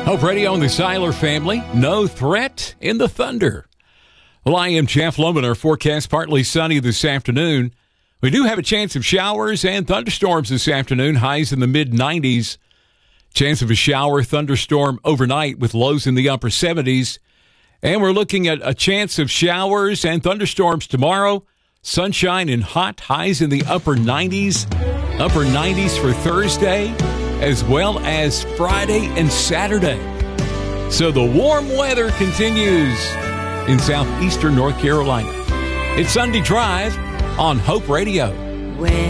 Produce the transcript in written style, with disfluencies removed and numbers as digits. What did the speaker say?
Hope Radio and the Seiler family. No threat in the thunder. Well, I am Jeff Loman. Our forecast partly sunny this afternoon. We do have a chance of showers and thunderstorms this afternoon. Highs in the mid-90s. Chance of a shower, thunderstorm overnight with lows in the upper 70s. And we're looking at a chance of showers and thunderstorms tomorrow. Sunshine and hot, highs in the upper 90s. Upper 90s for Thursday, as well as Friday and Saturday. So the warm weather continues in southeastern North Carolina. It's Sunday Drive on Hope Radio.